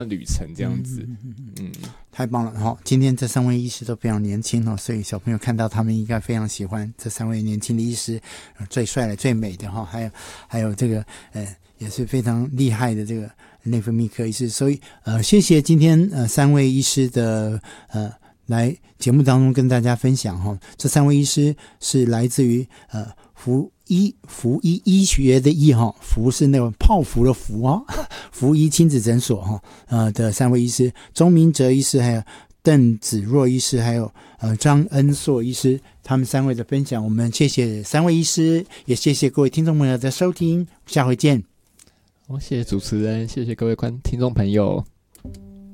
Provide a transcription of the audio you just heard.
旅程这样子。 太棒了哈！今天这3位医师都非常年轻哈，所以小朋友看到他们应该非常喜欢这3位年轻的医师，最帅的、最美的哈，还有这个也是非常厉害的这个内分泌科医师。所以谢谢今天3位医师的来节目当中跟大家分享哈。这3位医师是来自于福医学的医哈，福是那种泡芙的福啊，福医亲子诊所哈的3位医师，钟明哲医师，还有邓子若医师，还有张恩硕医师，他们3位的分享，我们谢谢3位医师，也谢谢各位听众朋友的收听，下回见。 谢谢主持人，谢谢各位听众朋友。